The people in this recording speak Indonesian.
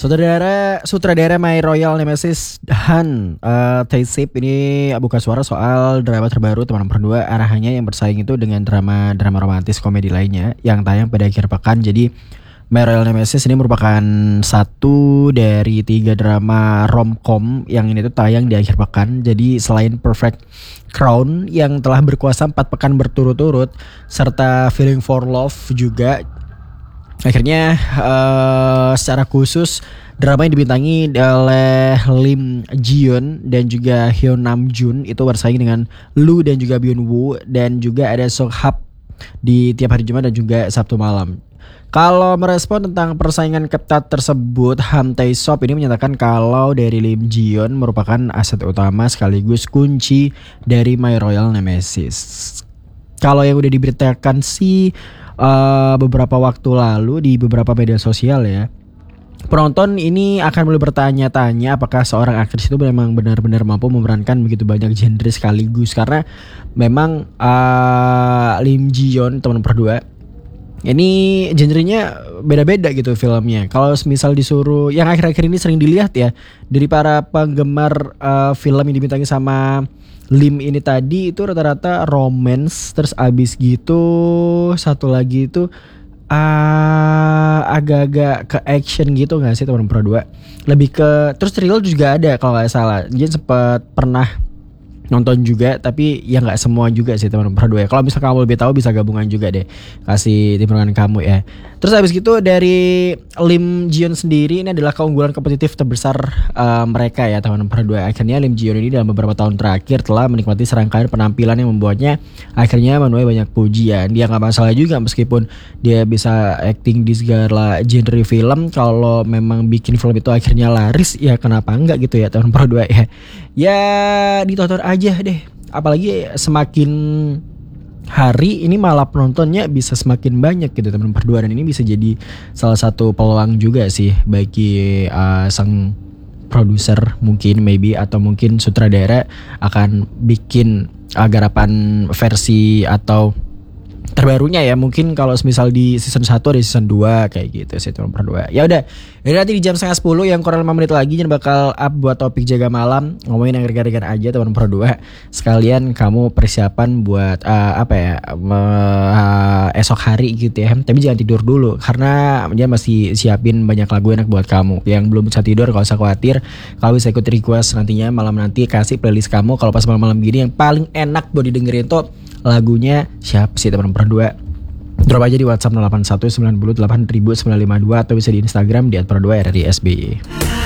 Sutradara My Royal Nemesis Han Tae-sip ini buka suara soal drama terbaru teman berdua, arahannya yang bersaing itu dengan drama romantis komedi lainnya yang tayang pada akhir pekan. Jadi My Royal Nemesis ini merupakan satu dari 3 drama romcom yang ini tuh tayang di akhir pekan. Jadi selain Perfect Crown yang telah berkuasa 4 pekan berturut-turut serta Feeling for Love juga, akhirnya secara khusus drama yang dibintangi oleh Lim Ji-yeon dan juga Hyun Nam Jun itu bersaing dengan Lu dan juga Byun Woo, dan juga ada Song Hap di tiap hari Jumat dan juga Sabtu malam. Kalau merespon tentang persaingan ketat tersebut, Han Tae-sop ini menyatakan kalau dari Lim Ji-yeon merupakan aset utama sekaligus kunci dari My Royal Nemesis. Kalau yang udah diberitakan sih beberapa waktu lalu di beberapa media sosial ya, penonton ini akan mulai bertanya-tanya apakah seorang aktris itu memang benar-benar mampu memerankan begitu banyak genre sekaligus, karena memang Lim Ji-yeon teman berdua ini genrenya beda-beda gitu filmnya. Kalau misal disuruh yang akhir-akhir ini sering dilihat ya dari para penggemar film yang dibintangi sama Lim ini tadi, itu rata-rata romance, terus abis gitu satu lagi itu agak-agak ke action gitu nggak sih teman berdua? Lebih ke terus thrill juga ada kalau nggak salah. Jadi sempat pernah nonton juga, tapi ya nggak semua juga sih teman berdua ya. Kalau misal kamu lebih tahu bisa gabungan juga deh, kasih timbangan kamu ya. Terus habis gitu dari Lim Ji-yeon sendiri, ini adalah keunggulan kompetitif terbesar mereka ya teman berdua. Akhirnya Lim Ji-yeon ini dalam beberapa tahun terakhir telah menikmati serangkaian penampilan yang membuatnya akhirnya menuai banyak pujian. Dia nggak masalah juga meskipun dia bisa acting di segala genre film. Kalau memang bikin film itu akhirnya laris, ya kenapa enggak gitu ya teman berdua ya. Ya ditonton aja deh. Apalagi semakin hari ini malah penontonnya bisa semakin banyak gitu teman berdua, dan ini bisa jadi salah satu peluang juga sih bagi sang produser mungkin maybe atau mungkin sutradara akan bikin garapan versi atau terbarunya ya, mungkin kalau misal di season 1 ada season 2 kayak gitu sih teman berdua. Ya udah, ini nanti di jam 9:30 yang kurang 5 menit lagi jangan bakal up buat topik jaga malam, ngomongin yang ringan-ringan aja teman berdua. Sekalian kamu persiapan buat esok hari gitu ya. Tapi jangan tidur dulu karena dia masih siapin banyak lagu enak buat kamu. Yang belum bisa tidur gak usah khawatir, kalau bisa ikut request nantinya malam nanti kasih playlist kamu kalau pas malam-malam gini yang paling enak buat didengerin tuh lagunya siapa sih teman berdua. Drop aja di WhatsApp 081 90 8952 atau bisa di Instagram di @perdua RRI SBY.